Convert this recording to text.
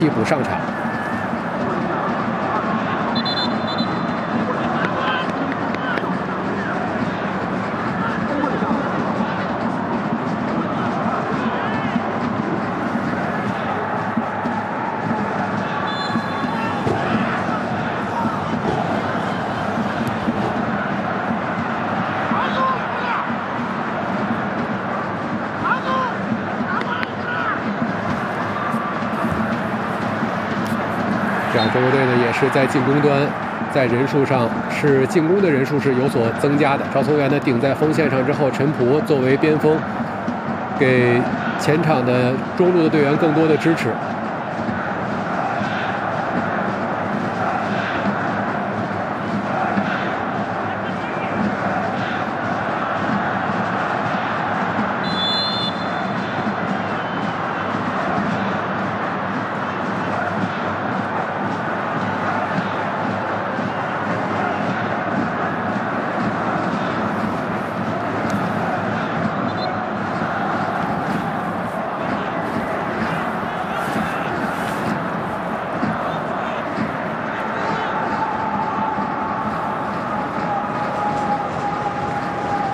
替补上场。这样，中国队呢也是在进攻端，在人数上是进攻的人数是有所增加的。赵聪元呢顶在锋线上之后，陈璞作为边锋，给前场的中路的队员更多的支持。